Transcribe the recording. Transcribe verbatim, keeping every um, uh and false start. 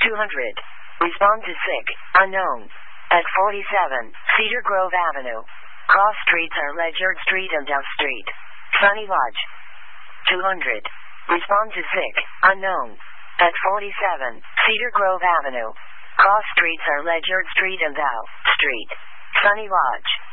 two hundred. Respond to sick, unknown. At forty-seven, Cedar Grove Avenue. Cross streets are Ledyard Street and Dove Street. Sunny Lodge. two hundred. Respond to sick, unknown. At forty-seven, Cedar Grove Avenue. Cross streets are Ledyard Street and Dow Street. Sunny Lodge.